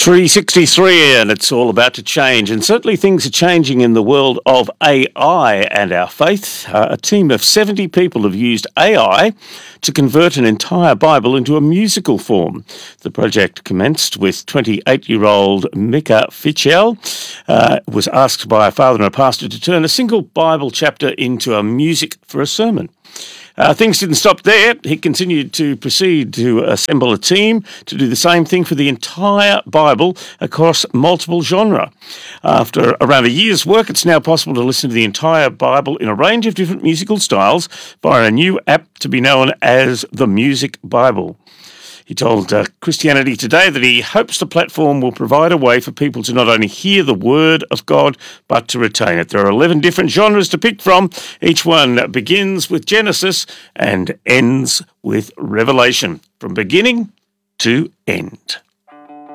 363, and it's all about to change. And certainly things are changing in the world of AI and our faith. A team of 70 people have used AI to convert an entire Bible into a musical form. The project commenced with 28-year-old Micah Fitchell, was asked by a father and a pastor to turn a single Bible chapter into a music for a sermon. Things didn't stop there. He continued to proceed to assemble a team to do the same thing for the entire Bible across multiple genres. After around a year's work, it's now possible to listen to the entire Bible in a range of different musical styles via a new app to be known as the Music Bible. He told Christianity Today that he hopes the platform will provide a way for people to not only hear the Word of God, but to retain it. There are 11 different genres to pick from. Each one begins with Genesis and ends with Revelation, from beginning to end.